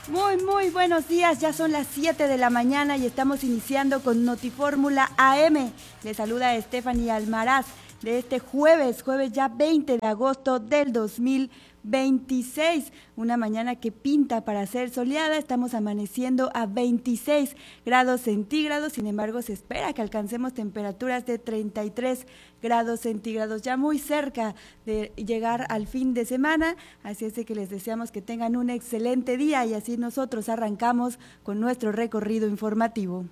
Muy buenos días, ya son las 7 de la mañana y estamos iniciando con Notifórmula AM. Les saluda Stephanie Almaraz de este jueves ya 20 de agosto del 2026. Una mañana que pinta para ser soleada, estamos amaneciendo a 26 grados centígrados, sin embargo se espera que alcancemos temperaturas de 33 grados centígrados, ya muy cerca de llegar al fin de semana, así es de que les deseamos que tengan un excelente día y así nosotros arrancamos con nuestro recorrido informativo.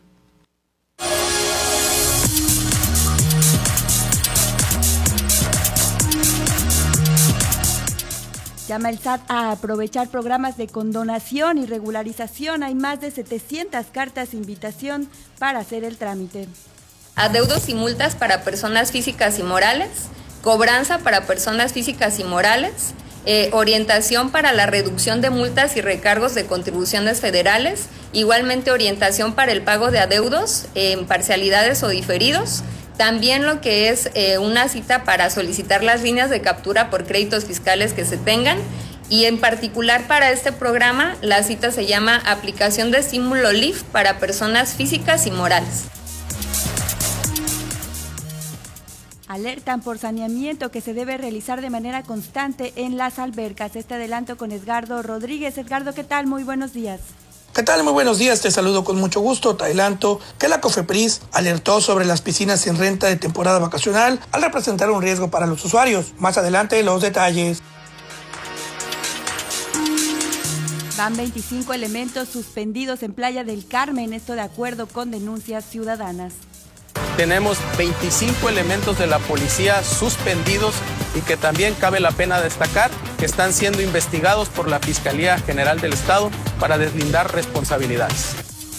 Llama el SAT a aprovechar programas de condonación y regularización. Hay más de 700 cartas de invitación para hacer el trámite. Adeudos y multas para personas físicas y morales, cobranza para personas físicas y morales, orientación para la reducción de multas y recargos de contribuciones federales, igualmente orientación para el pago de adeudos en parcialidades o diferidos. También lo que es una cita para solicitar las líneas de captura por créditos fiscales que se tengan y en particular para este programa la cita se llama aplicación de estímulo LIF para personas físicas y morales. Alertan por saneamiento que se debe realizar de manera constante en las albercas. Este adelanto con Edgardo Rodríguez. Edgardo, ¿qué tal? Muy buenos días. ¿Qué tal? Muy buenos días, te saludo con mucho gusto. Te adelanto que la COFEPRIS alertó sobre las piscinas sin renta de temporada vacacional al representar un riesgo para los usuarios. Más adelante los detalles. Van 25 elementos suspendidos en Playa del Carmen, esto de acuerdo con denuncias ciudadanas. Tenemos 25 elementos de la policía suspendidos y que también cabe la pena destacar que están siendo investigados por la Fiscalía General del Estado para deslindar responsabilidades.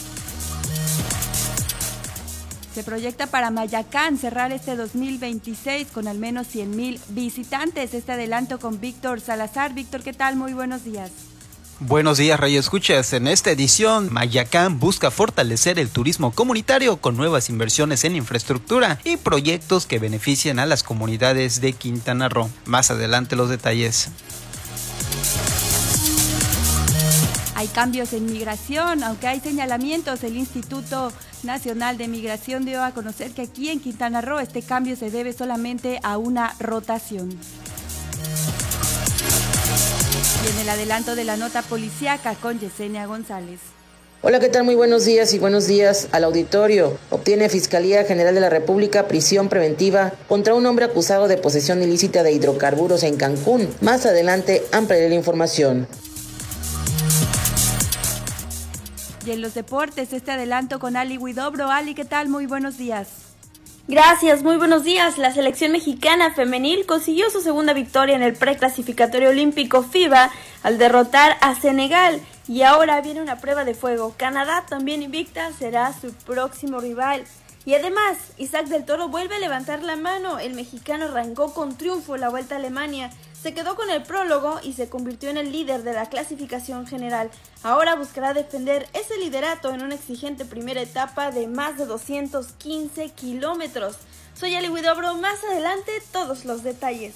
Se proyecta para Mayacán cerrar este 2026 con al menos 100,000 visitantes. Este adelanto con Víctor Salazar. Víctor, ¿qué tal? Muy buenos días. Buenos días, Radio Escuchas. En esta edición, Mayacán busca fortalecer el turismo comunitario con nuevas inversiones en infraestructura y proyectos que beneficien a las comunidades de Quintana Roo. Más adelante los detalles. Hay cambios en migración, aunque hay señalamientos. El Instituto Nacional de Migración dio a conocer que aquí en Quintana Roo este cambio se debe solamente a una rotación. Y en el adelanto de la nota policíaca con Yesenia González. Hola, ¿qué tal? Muy buenos días y buenos días al auditorio. Obtiene Fiscalía General de la República prisión preventiva contra un hombre acusado de posesión ilícita de hidrocarburos en Cancún. Más adelante ampliaré la información. Y en los deportes, este adelanto con Ali Huidobro. Ali, ¿qué tal? Muy buenos días. Gracias, muy buenos días. La selección mexicana femenil consiguió su segunda victoria en el preclasificatorio olímpico FIBA al derrotar a Senegal y ahora viene una prueba de fuego. Canadá, también invicta, será su próximo rival. Y además, Isaac del Toro vuelve a levantar la mano. El mexicano arrancó con triunfo la Vuelta a Alemania. Se quedó con el prólogo y se convirtió en el líder de la clasificación general. Ahora buscará defender ese liderato en una exigente primera etapa de más de 215 kilómetros. Soy Ali Huidobro, más adelante todos los detalles.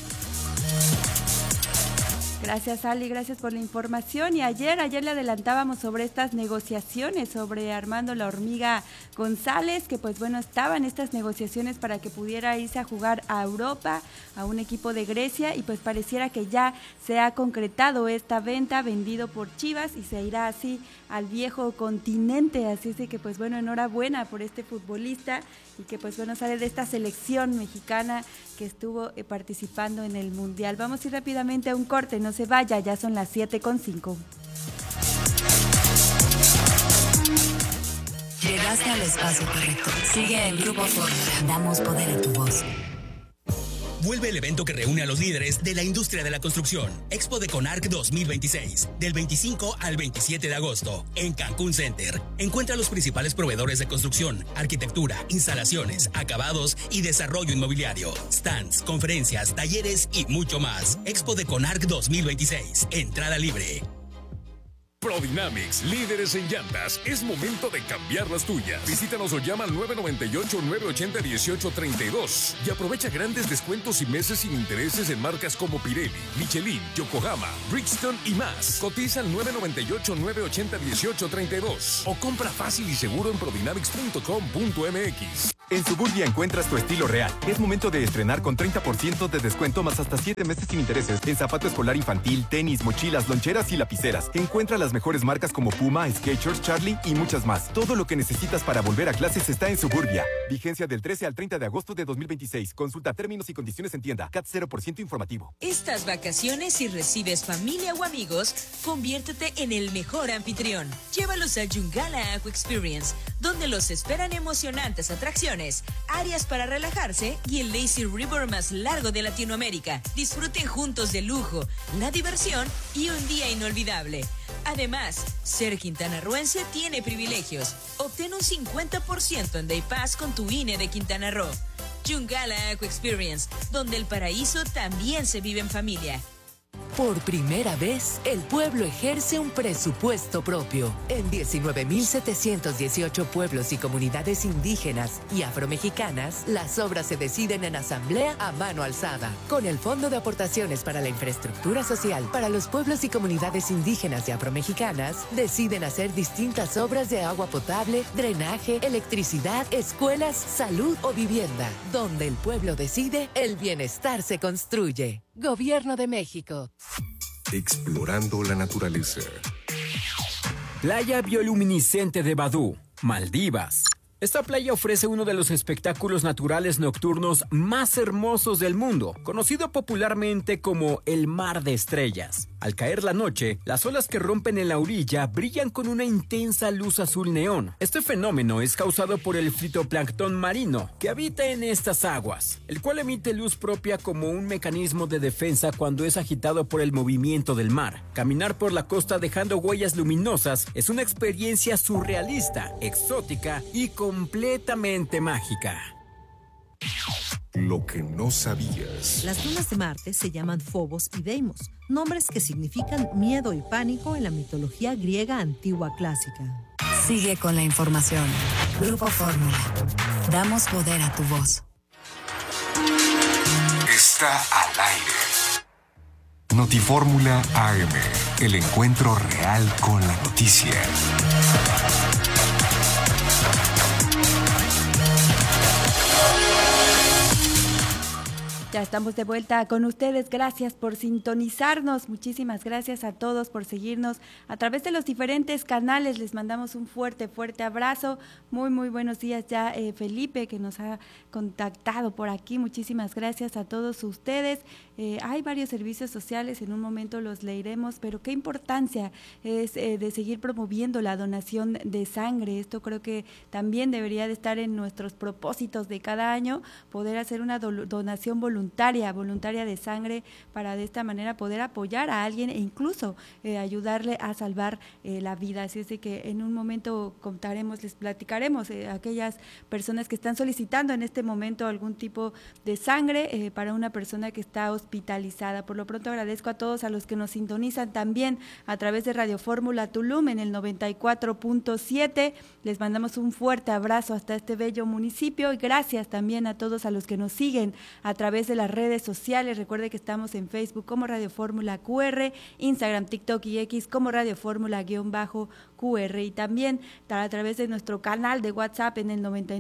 Gracias, Ali, gracias por la información. Y ayer le adelantábamos sobre estas negociaciones, sobre Armando La Hormiga González, que pues bueno, estaban estas negociaciones para que pudiera irse a jugar a Europa, a un equipo de Grecia, y pues pareciera que ya se ha concretado esta venta, vendido por Chivas, y se irá así al viejo continente. Así es de que pues bueno, enhorabuena por este futbolista, y que pues bueno, sale de esta selección mexicana que estuvo participando en el Mundial. Vamos a ir rápidamente a un corte, no se vaya, ya son las 7:05. Llegaste al espacio correcto. Sigue el Grupo Fórmula. Damos poder a tu voz. Vuelve el evento que reúne a los líderes de la industria de la construcción. Expo de Conarc 2026, del 25 al 27 de agosto, en Cancún Center. Encuentra los principales proveedores de construcción, arquitectura, instalaciones, acabados y desarrollo inmobiliario, stands, conferencias, talleres y mucho más. Expo de Conarc 2026, entrada libre. Prodynamics, líderes en llantas. Es momento de cambiar las tuyas. Visítanos o llama al 998-980-1832 y aprovecha grandes descuentos y meses sin intereses en marcas como Pirelli, Michelin, Yokohama, Bridgestone y más. Cotiza al 998-980-1832 o compra fácil y seguro en prodynamics.com.mx. En Suburbia encuentras tu estilo real. Es momento de estrenar con 30% de descuento más hasta 7 meses sin intereses en zapato escolar infantil, tenis, mochilas, loncheras y lapiceras. Encuentra las mejores marcas como Puma, Skechers, Charlie y muchas más. Todo lo que necesitas para volver a clases está en Suburbia. Vigencia del 13 al 30 de agosto de 2026. Consulta términos y condiciones en tienda. CAT 0% informativo. Estas vacaciones, si recibes familia o amigos, conviértete en el mejor anfitrión. Llévalos a Yungala Aqua Experience, donde los esperan emocionantes atracciones, áreas para relajarse y el Lazy River más largo de Latinoamérica. Disfruten juntos del lujo, la diversión y un día inolvidable. Además, ser quintanarroense tiene privilegios. Obtén un 50% en Day Pass con tu INE de Quintana Roo. Yungala Aqua Experience, donde el paraíso también se vive en familia. Por primera vez, el pueblo ejerce un presupuesto propio. En 19.718 pueblos y comunidades indígenas y afromexicanas, las obras se deciden en asamblea a mano alzada. Con el Fondo de Aportaciones para la Infraestructura Social para los pueblos y comunidades indígenas y afromexicanas, deciden hacer distintas obras de agua potable, drenaje, electricidad, escuelas, salud o vivienda. Donde el pueblo decide, el bienestar se construye. Gobierno de México. Explorando la naturaleza. Playa bioluminiscente de Badú, Maldivas. Esta playa ofrece uno de los espectáculos naturales nocturnos más hermosos del mundo, conocido popularmente como el Mar de Estrellas. Al caer la noche, las olas que rompen en la orilla brillan con una intensa luz azul neón. Este fenómeno es causado por el fitoplancton marino que habita en estas aguas, el cual emite luz propia como un mecanismo de defensa cuando es agitado por el movimiento del mar. Caminar por la costa dejando huellas luminosas es una experiencia surrealista, exótica y completamente mágica. Lo que no sabías. Las lunas de Marte se llaman Phobos y Deimos, nombres que significan miedo y pánico en la mitología griega antigua clásica. Sigue con la información. Grupo Fórmula. Damos poder a tu voz. Está al aire. Notifórmula AM. El encuentro real con la noticia. Ya estamos de vuelta con ustedes. Gracias por sintonizarnos. Muchísimas gracias a todos por seguirnos a través de los diferentes canales. Les mandamos un fuerte abrazo. Muy buenos días ya Felipe, que nos ha contactado por aquí. Muchísimas gracias a todos ustedes. Hay varios servicios sociales, en un momento los leeremos, pero qué importancia es de seguir promoviendo la donación de sangre. Esto creo que también debería de estar en nuestros propósitos de cada año, poder hacer una donación voluntaria de sangre para de esta manera poder apoyar a alguien e incluso ayudarle a salvar la vida. Así es de que en un momento les platicaremos a aquellas personas que están solicitando en este momento algún tipo de sangre para una persona que está hospitalizada. Por lo pronto agradezco a todos a los que nos sintonizan también a través de Radio Fórmula Tulum en el 94.7. Les mandamos un fuerte abrazo hasta este bello municipio y gracias también a todos a los que nos siguen a través de las redes sociales. Recuerde que estamos en Facebook como Radio Fórmula QR, Instagram, TikTok y X como Radio Fórmula-QR y también a través de nuestro canal de WhatsApp en el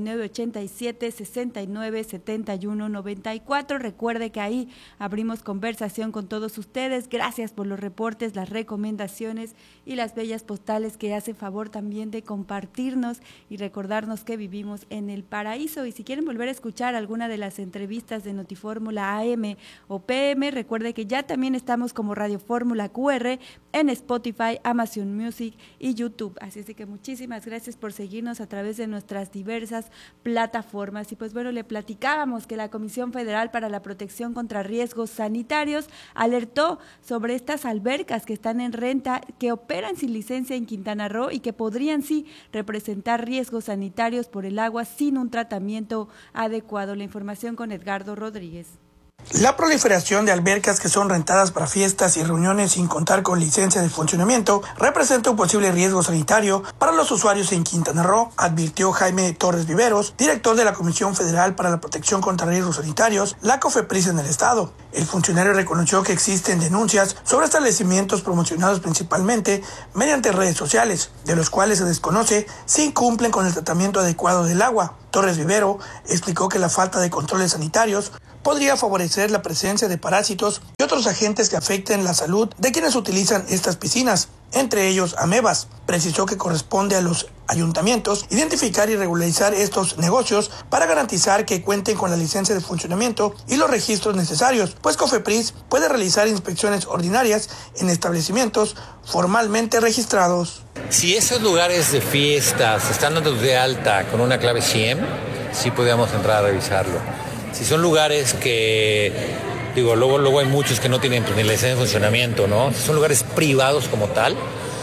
9987-697194. Recuerde que ahí abrimos conversación con todos ustedes. Gracias por los reportes, las recomendaciones y las bellas postales que hacen favor también de compartirnos y recordarnos que vivimos en el paraíso. Y si quieren volver a escuchar alguna de las entrevistas de Notifórmula AM o PM, recuerde que ya también estamos como Radio Fórmula QR en Spotify, Amazon Music y YouTube. Así es de que muchísimas gracias por seguirnos a través de nuestras diversas plataformas. Y pues bueno, le platicábamos que la Comisión Federal para la Protección contra Riesgos Sanitarios alertó sobre estas albercas que están en renta, que operan sin licencia en Quintana Roo y que podrían sí representar riesgos sanitarios por el agua sin un tratamiento adecuado. La información con Edgardo Rodríguez. La proliferación de albercas que son rentadas para fiestas y reuniones sin contar con licencia de funcionamiento representa un posible riesgo sanitario para los usuarios en Quintana Roo, advirtió Jaime Torres Viveros, director de la Comisión Federal para la Protección contra Riesgos Sanitarios, la COFEPRIS en el estado. El funcionario reconoció que existen denuncias sobre establecimientos promocionados principalmente mediante redes sociales, de los cuales se desconoce si incumplen con el tratamiento adecuado del agua. Torres Vivero explicó que la falta de controles sanitarios podría favorecer la presencia de parásitos y otros agentes que afecten la salud de quienes utilizan estas piscinas, entre ellos amebas. Precisó que corresponde a los ayuntamientos identificar y regularizar estos negocios para garantizar que cuenten con la licencia de funcionamiento y los registros necesarios, pues COFEPRIS puede realizar inspecciones ordinarias en establecimientos formalmente registrados. Si esos lugares de fiestas están dados de alta con una clave SIEM, sí podríamos entrar a revisarlo. Si son lugares que, luego hay muchos que no tienen ni licencia de funcionamiento, ¿no? Si son lugares privados como tal,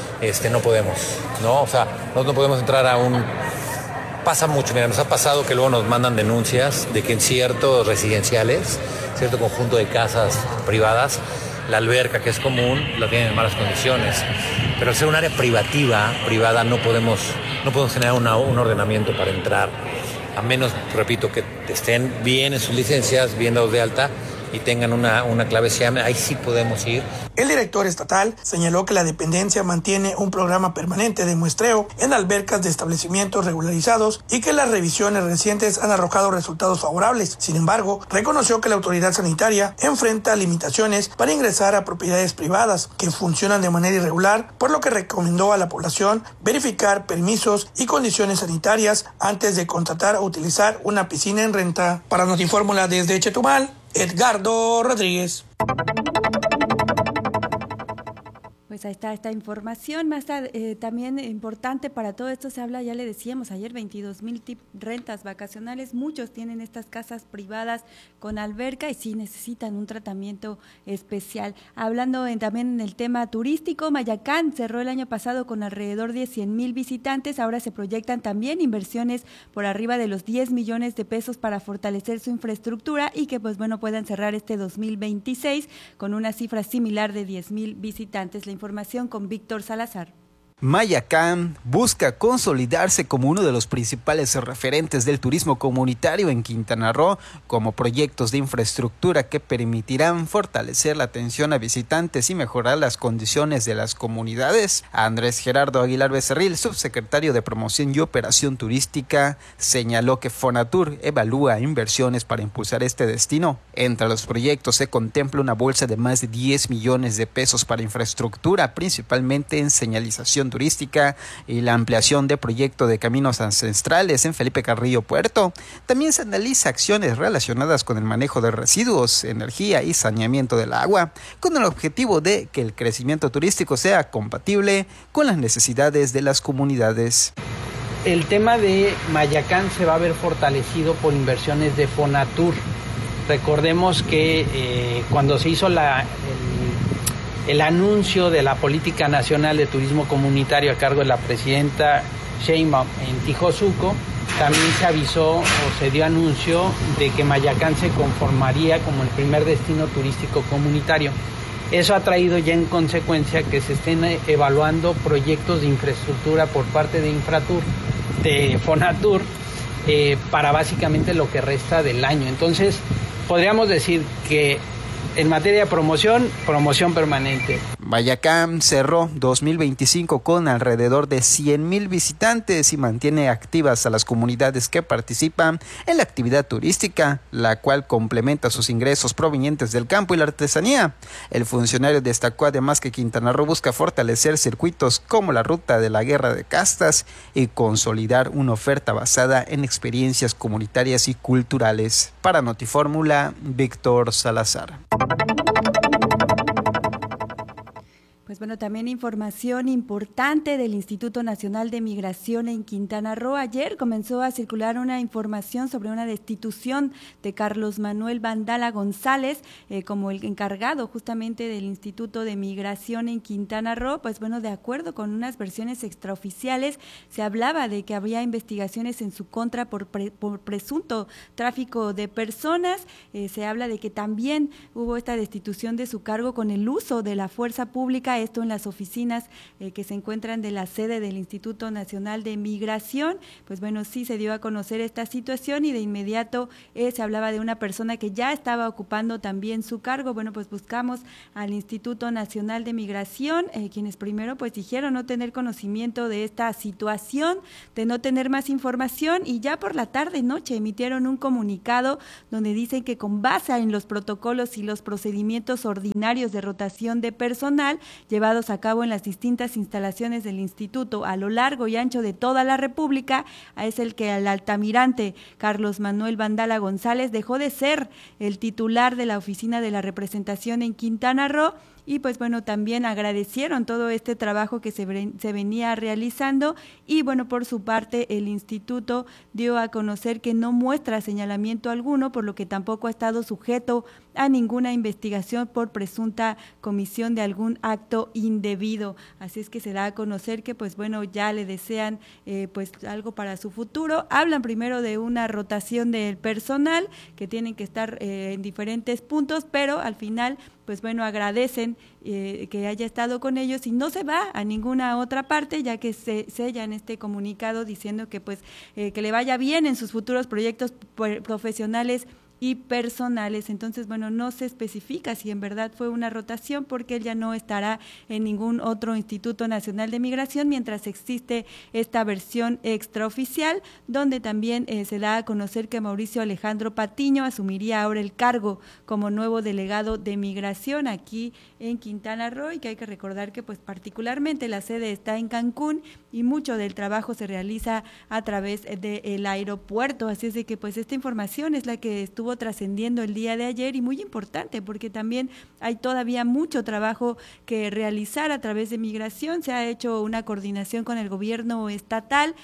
no podemos, ¿no? O sea, no podemos entrar a un... Pasa mucho, mira, nos ha pasado que luego nos mandan denuncias de que en ciertos residenciales, cierto conjunto de casas privadas, la alberca, que es común, la tienen en malas condiciones. Pero al ser un área privada, no podemos generar un ordenamiento para entrar. A menos, repito, que estén bien en sus licencias, bien dados de alta y tengan una clave SIEM, ahí sí podemos ir. El director estatal señaló que la dependencia mantiene un programa permanente de muestreo en albercas de establecimientos regularizados y que las revisiones recientes han arrojado resultados favorables. Sin embargo, reconoció que la autoridad sanitaria enfrenta limitaciones para ingresar a propiedades privadas que funcionan de manera irregular, por lo que recomendó a la población verificar permisos y condiciones sanitarias antes de contratar o utilizar una piscina en renta. Para Notifórmula desde Chetumal, Edgardo Rodríguez. Pues ahí está esta información, más también importante para todo esto se habla, ya le decíamos ayer, 22,000 rentas vacacionales, muchos tienen estas casas privadas con alberca y sí necesitan un tratamiento especial. Hablando también en el tema turístico, Mayacán cerró el año pasado con alrededor de 100,000 visitantes, ahora se proyectan también inversiones por arriba de los 10 millones de pesos para fortalecer su infraestructura y que puedan cerrar este 2026 con una cifra similar de 10,000 visitantes. La información con Víctor Salazar. Mayacán busca consolidarse como uno de los principales referentes del turismo comunitario en Quintana Roo, como proyectos de infraestructura que permitirán fortalecer la atención a visitantes y mejorar las condiciones de las comunidades. Andrés Gerardo Aguilar Becerril, subsecretario de Promoción y Operación Turística, señaló que Fonatur evalúa inversiones para impulsar este destino. Entre los proyectos se contempla una bolsa de más de 10 millones de pesos para infraestructura, principalmente en señalización turística y la ampliación de proyecto de caminos ancestrales en Felipe Carrillo Puerto. También se analiza acciones relacionadas con el manejo de residuos, energía y saneamiento del agua, con el objetivo de que el crecimiento turístico sea compatible con las necesidades de las comunidades. El tema de Mayacán se va a ver fortalecido por inversiones de Fonatur. Recordemos que cuando se hizo el anuncio de la Política Nacional de Turismo Comunitario a cargo de la presidenta Sheinbaum en Tijosuco, también se avisó o se dio anuncio de que Mayacán se conformaría como el primer destino turístico comunitario. Eso ha traído ya en consecuencia que se estén evaluando proyectos de infraestructura por parte de Fonatur para básicamente lo que resta del año. Entonces, podríamos decir que en materia de promoción permanente. Mayacán cerró 2025 con alrededor de 100,000 visitantes y mantiene activas a las comunidades que participan en la actividad turística, la cual complementa sus ingresos provenientes del campo y la artesanía. El funcionario destacó además que Quintana Roo busca fortalecer circuitos como la Ruta de la Guerra de Castas y consolidar una oferta basada en experiencias comunitarias y culturales. Para Notifórmula, Víctor Salazar. Pues bueno, también información importante del Instituto Nacional de Migración en Quintana Roo. Ayer comenzó a circular una información sobre una destitución de Carlos Manuel Vandala González como el encargado justamente del Instituto de Migración en Quintana Roo. Pues bueno, de acuerdo con unas versiones extraoficiales, se hablaba de que habría investigaciones en su contra por presunto tráfico de personas. Se habla de que también hubo esta destitución de su cargo con el uso de la fuerza pública, esto en las oficinas que se encuentran de la sede del Instituto Nacional de Migración. Pues bueno, sí se dio a conocer esta situación y de inmediato se hablaba de una persona que ya estaba ocupando también su cargo. Bueno, pues buscamos al Instituto Nacional de Migración, quienes primero pues dijeron no tener conocimiento de esta situación, de no tener más información, y ya por la tarde-noche emitieron un comunicado donde dicen que con base en los protocolos y los procedimientos ordinarios de rotación de personal llevados a cabo en las distintas instalaciones del instituto a lo largo y ancho de toda la República, es el que el altamirante Carlos Manuel Vandala González dejó de ser el titular de la oficina de la representación en Quintana Roo. Y pues bueno, también agradecieron todo este trabajo que se venía realizando, y bueno, por su parte el instituto dio a conocer que no muestra señalamiento alguno, por lo que tampoco ha estado sujeto a ninguna investigación por presunta comisión de algún acto indebido. Así es que se da a conocer que pues bueno, ya le desean pues algo para su futuro. Hablan primero de una rotación del personal que tienen que estar en diferentes puntos, pero al final pues bueno, agradecen que haya estado con ellos y no se va a ninguna otra parte, ya que se sella en este comunicado diciendo que pues que le vaya bien en sus futuros proyectos profesionales y personales. Entonces, bueno, no se especifica si en verdad fue una rotación, porque él ya no estará en ningún otro Instituto Nacional de Migración, mientras existe esta versión extraoficial, donde también se da a conocer que Mauricio Alejandro Patiño asumiría ahora el cargo como nuevo delegado de migración aquí en Quintana Roo, y que hay que recordar que pues particularmente la sede está en Cancún y mucho del trabajo se realiza a través del aeropuerto. Así es de que pues esta información es la que estuvo trascendiendo el día de ayer, y muy importante porque también hay todavía mucho trabajo que realizar a través de migración. Se ha hecho una coordinación con el gobierno estatal,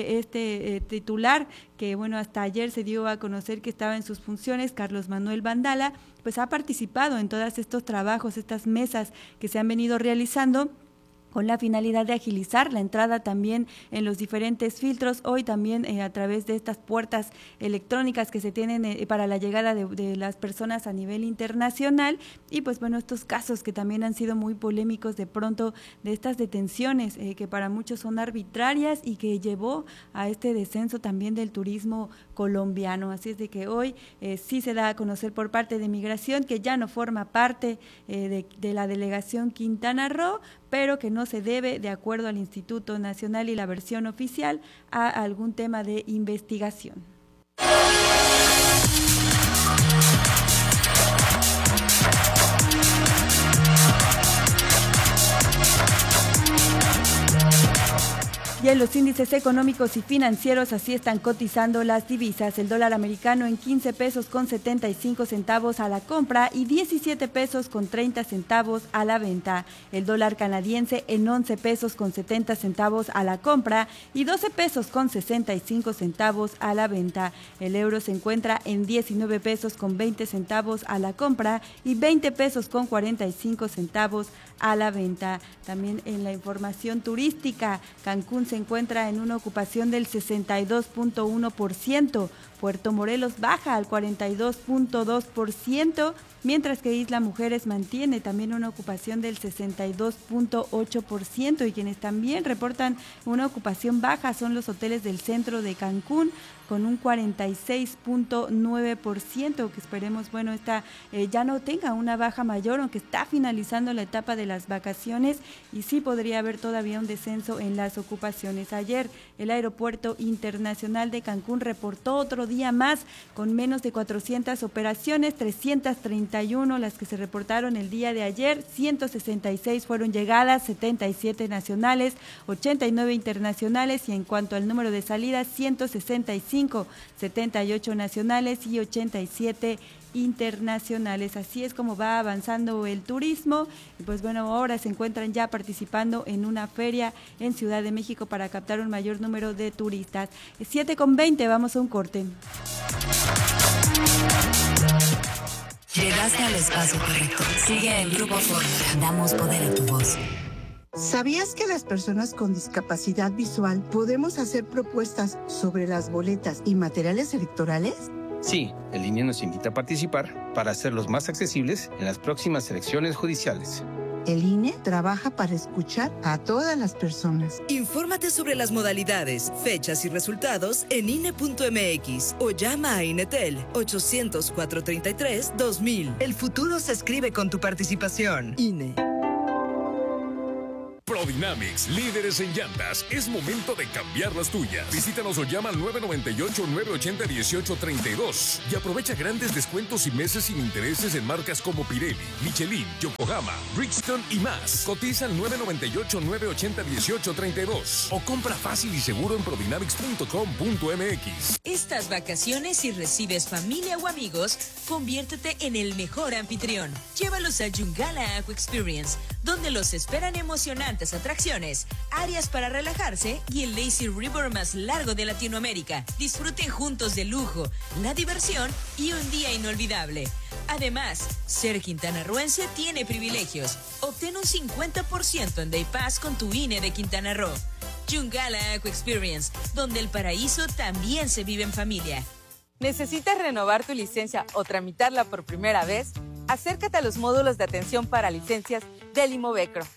titular que bueno, hasta ayer se dio a conocer que estaba en sus funciones, Carlos Manuel Vandala, pues ha participado en todos estos trabajos, estas mesas que se han venido realizando con la finalidad de agilizar la entrada también en los diferentes filtros. Hoy también a través de estas puertas electrónicas que se tienen para la llegada de las personas a nivel internacional, y pues bueno, estos casos que también han sido muy polémicos de pronto, de estas detenciones que para muchos son arbitrarias y que llevó a este descenso también del turismo colombiano. Así es de que hoy sí se da a conocer por parte de Migración que ya no forma parte de la delegación Quintana Roo, pero que no se debe, de acuerdo al Instituto Nacional y la versión oficial, a algún tema de investigación. Y en los índices económicos y financieros así están cotizando las divisas. El dólar americano en 15 pesos con 75 centavos a la compra y 17 pesos con 30 centavos a la venta. El dólar canadiense en 11 pesos con 70 centavos a la compra y 12 pesos con 65 centavos a la venta. El euro se encuentra en 19 pesos con 20 centavos a la compra y 20 pesos con 45 centavos a la venta. También en la información turística, Cancún se encuentra en una ocupación del 62.1%, Puerto Morelos baja al 42.2%, mientras que Isla Mujeres mantiene también una ocupación del 62.8%, y quienes también reportan una ocupación baja son los hoteles del centro de Cancún, con un 46.9%, que esperemos, bueno, ya no tenga una baja mayor, aunque está finalizando la etapa de las vacaciones y sí podría haber todavía un descenso en las ocupaciones. Ayer el Aeropuerto Internacional de Cancún reportó otro otro día más con menos de 400 operaciones, 331 las que se reportaron el día de ayer, 166 fueron llegadas, 77 nacionales, 89 internacionales y en cuanto al número de salidas, 165, 78 nacionales y 87 internacionales. Así es como va avanzando el turismo. Y pues bueno, ahora se encuentran ya participando en una feria en Ciudad de México para captar un mayor número de turistas. 7:20, vamos a un corte. Llegaste al espacio correcto. Sigue el Grupo Fórmula. Damos poder a tu voz. ¿Sabías que las personas con discapacidad visual podemos hacer propuestas sobre las boletas y materiales electorales? Sí, el INE nos invita a participar para hacerlos más accesibles en las próximas elecciones judiciales. El INE trabaja para escuchar a todas las personas. Infórmate sobre las modalidades, fechas y resultados en INE.mx o llama a INETEL 800-433-2000. El futuro se escribe con tu participación. INE. Prodynamics, líderes en llantas. Es momento de cambiar las tuyas. Visítanos o llama al 998-980-1832 y aprovecha grandes descuentos y meses sin intereses en marcas como Pirelli, Michelin, Yokohama, Bridgestone y más. Cotiza al 998-980-1832 o compra fácil y seguro en prodynamics.com.mx. Estas vacaciones, si recibes familia o amigos, conviértete en el mejor anfitrión. Llévalos a Yungala Aqua Experience, donde los esperan emocionantes atracciones, áreas para relajarse y el Lazy River más largo de Latinoamérica. Disfruten juntos del lujo, la diversión y un día inolvidable. Además, ser quintanarroense tiene privilegios. Obtén un 50% en Day Pass con tu INE de Quintana Roo. Yungala Aqua Experience, donde el paraíso también se vive en familia. ¿Necesitas renovar tu licencia o tramitarla por primera vez? Acércate a los módulos de atención para licencias del Imovecro.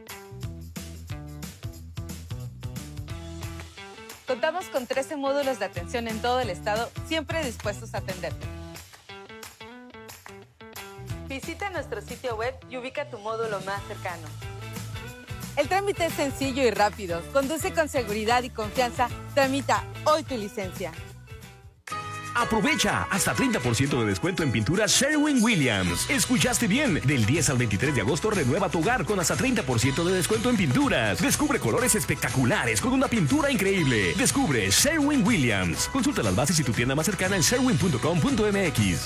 Contamos con 13 módulos de atención en todo el estado, siempre dispuestos a atenderte. Visita nuestro sitio web y ubica tu módulo más cercano. El trámite es sencillo y rápido. Conduce con seguridad y confianza. Tramita hoy tu licencia. Aprovecha hasta 30% de descuento en pinturas Sherwin-Williams. Escuchaste bien. Del 10 al 23 de agosto renueva tu hogar con hasta 30% de descuento en pinturas. Descubre colores espectaculares con una pintura increíble. Descubre Sherwin-Williams. Consulta las bases y tu tienda más cercana en sherwin.com.mx.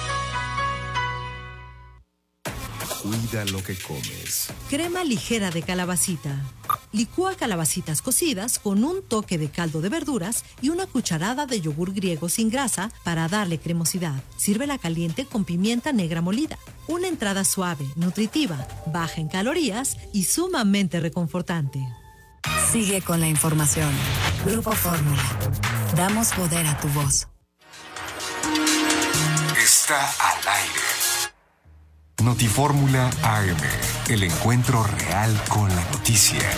Cuida lo que comes. Crema ligera de calabacita. Licúa calabacitas cocidas con un toque de caldo de verduras y una cucharada de yogur griego sin grasa para darle cremosidad. Sírvela caliente con pimienta negra molida. Una entrada suave, nutritiva, baja en calorías y sumamente reconfortante. Sigue con la información. Grupo Fórmula. Damos poder a tu voz. Está al aire. Notifórmula AM. El encuentro real con la noticia.